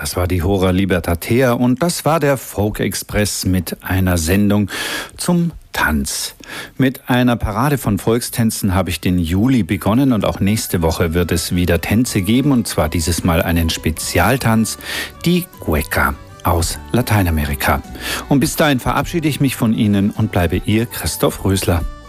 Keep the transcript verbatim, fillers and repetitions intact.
Das war die Hora Libertatea und das war der Folk Express mit einer Sendung zum Tanz. Mit einer Parade von Volkstänzen habe ich den Juli begonnen und auch nächste Woche wird es wieder Tänze geben und zwar dieses Mal einen Spezialtanz, die Cueca aus Lateinamerika. Und bis dahin verabschiede ich mich von Ihnen und bleibe Ihr Christoph Rösler.